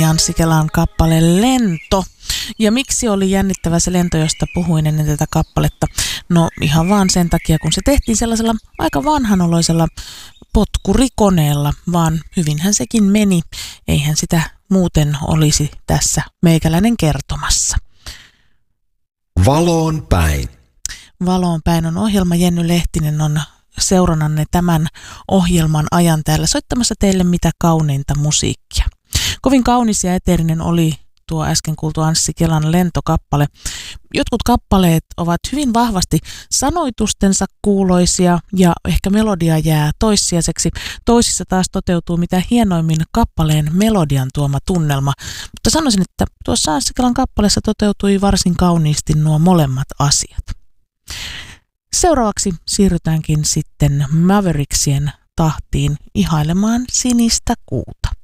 Anssi Kelan kappale Lento. Ja miksi oli jännittävä se lento, josta puhuin ennen tätä kappaletta? No ihan vaan sen takia, kun se tehtiin sellaisella aika vanhanoloisella potkurikoneella, vaan hyvinhän sekin meni. Eihän sitä muuten olisi tässä meikäläinen kertomassa. Valoon päin. Valoon päin on ohjelma. Jenny Lehtinen on seurannanne tämän ohjelman ajan täällä soittamassa teille mitä kauneinta musiikkia. Kovin kaunis ja eteerinen oli tuo äsken kuultu Anssi Kelan lentokappale. Jotkut kappaleet ovat hyvin vahvasti sanoitustensa kuuloisia ja ehkä melodia jää toissijaiseksi. Toisissa taas toteutuu mitä hienoimmin kappaleen melodian tuoma tunnelma. Mutta sanoisin, että tuossa Anssi Kelan kappaleessa toteutui varsin kauniisti nuo molemmat asiat. Seuraavaksi siirrytäänkin sitten Mavericksien tahtiin ihailemaan sinistä kuuta.